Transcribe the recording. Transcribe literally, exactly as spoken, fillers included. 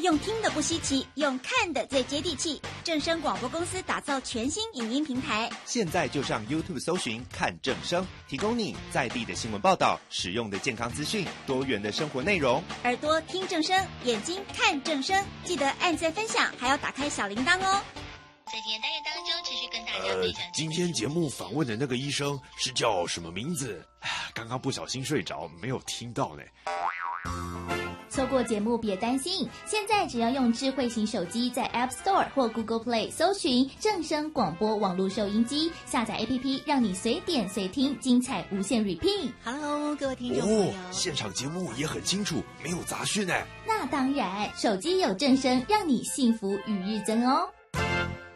用听的不稀奇，用看的最接地气。正声广播公司打造全新影音平台， 现在就上 YouTube 搜寻看正声，提供你在地的新闻报道、实用的健康资讯、多元的生活内容。 耳朵听正声，眼睛看正声，记得按赞分享，还要打开小铃铛哦。 在今天单元当中，持续跟大家分享、 呃。今天节目访问的那个医生是叫什么名字？刚刚不小心睡着，没有听到呢。 错过节目别担心，现在只要用智慧型手机在 App Store 或 Google Play 搜寻正声广播网络收音机，下载 A P P 让你随点随听，精彩无限 repeat。 Hello， 各位听众朋友， 哦，现场节目也很清楚，没有杂讯呢。 那当然，手机有正声，让你幸福与日增哦。